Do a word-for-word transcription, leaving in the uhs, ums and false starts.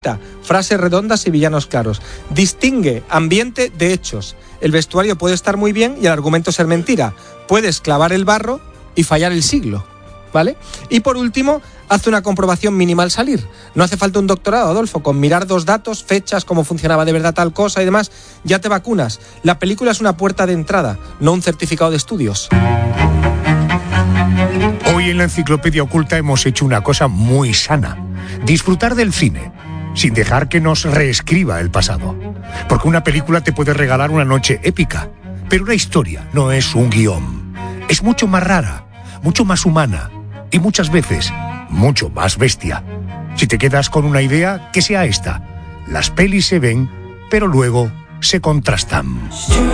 Frases redondas y villanos claros. Distingue ambiente de hechos. El vestuario puede estar muy bien y el argumento ser mentira. Puedes clavar el barro y fallar el siglo, ¿vale? Y por último, hace una comprobación mínima al salir. No hace falta un doctorado, Adolfo. Con mirar dos datos, fechas, cómo funcionaba de verdad tal cosa y demás, ya te vacunas. La película es una puerta de entrada, no un certificado de estudios. Hoy en la Enciclopedia Oculta hemos hecho una cosa muy sana. Disfrutar del cine, sin dejar que nos reescriba el pasado. Porque una película te puede regalar una noche épica, pero una historia no es un guión. Es mucho más rara, mucho más humana y muchas veces mucho más bestia. Si te quedas con una idea, que sea esta. Las pelis se ven, pero luego se contrastan.